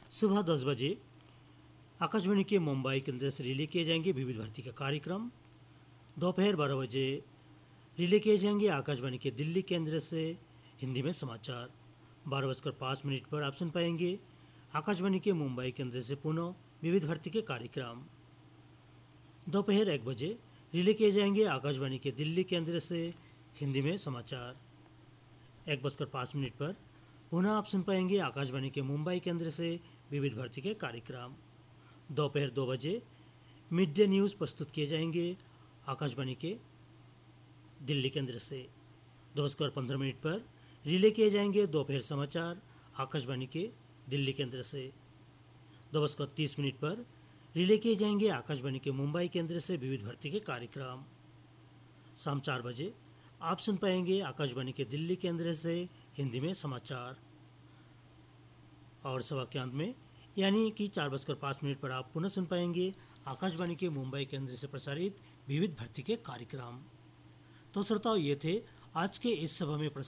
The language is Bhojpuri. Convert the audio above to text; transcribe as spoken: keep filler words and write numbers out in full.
सुबह दस बजे आकाशवाणी के मुंबई केंद्र से रिले किए जाएंगे विविध भारती का कार्यक्रम। दोपहर बारह बजे रिले किए जाएंगे आकाशवाणी के दिल्ली केंद्र से हिंदी में समाचार। बारह बजकर पाँच मिनट पर आप सुन पाएंगे आकाशवाणी के मुंबई केंद्र से पुनः विविध भारती के कार्यक्रम। दोपहर एक बजे रिले किए जाएंगे आकाशवाणी के दिल्ली केंद्र से हिंदी में समाचार। एक बजकर पाँच मिनट पर पुनः आप सुन पाएंगे आकाशवाणी के मुंबई केंद्र से विविध भारती के कार्यक्रम। दोपहर दो बजे मिड डे न्यूज़ प्रस्तुत किए जाएंगे आकाशवाणी के दिल्ली केंद्र से। दो बजकर पंद्रह मिनट पर रिले किए जाएंगे दोपहर समाचार आकाशवाणी के दिल्ली केंद्र से। दो बजकर तीस मिनट पर रिले किए जाएंगे आकाशवाणी के मुंबई केंद्र से विविध भारती के कार्यक्रम। शाम चार बजे आप सुन पाएंगे आकाशवाणी के दिल्ली केंद्र से हिंदी में समाचार। और सवा के अंत में यानी कि चार बजकर पाँच मिनट पर आप पुनः सुन पाएंगे आकाशवाणी के मुंबई केंद्र से प्रसारित विविध भारती के कार्यक्रम। तो श्रोताओ, ये थे आज के इस सभा में